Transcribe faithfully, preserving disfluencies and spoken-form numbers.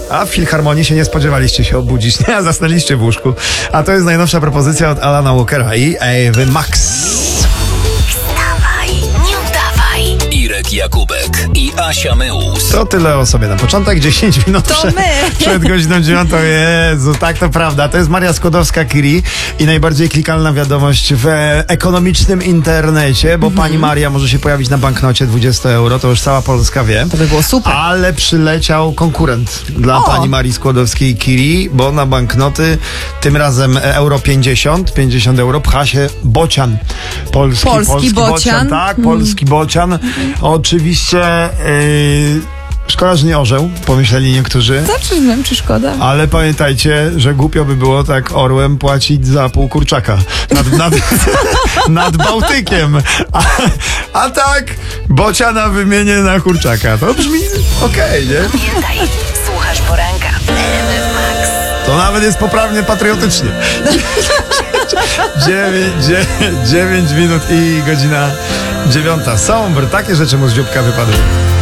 A w Filharmonii się nie spodziewaliście się obudzić, nie? Zasnęliście w łóżku. A to jest najnowsza propozycja od Alana Walkera i Ewy Max. Wstawaj, nie udawaj. Irek Jakubek i Asia Meus. To tyle o sobie na początek, dziesięć minut To przed, my. przed godziną dziewiątą. Jezu, tak to prawda. To jest Maria Skłodowska-Curie i najbardziej klikalna wiadomość w ekonomicznym internecie, bo pani Maria może się pojawić na banknocie dwadzieścia euro, to już cała Polska wie. To by było super. Ale przyleciał konkurent dla O. pani Marii Skłodowskiej-Curie, bo na banknoty tym razem euro pięćdziesiąt, pięćdziesiąt euro pcha się bocian. Polski, Polski bocian. Tak, polski bocian. Oczywiście yy, szkoda, że nie orzeł, pomyśleli niektórzy. Znaczy, wiem, czy szkoda. Ale pamiętajcie, że głupio by było tak orłem płacić za pół kurczaka nad, nad, nad Bałtykiem. A, a tak bociana wymienię na kurczaka. To brzmi okej, nie? Pamiętaj, słuchasz poranka. Ewy Max. To nawet jest poprawnie patriotycznie. Dziewięć, dziewięć, dziewięć minut i godzina dziewiąta. Sombr, takie rzeczy mu z dzióbka wypadły.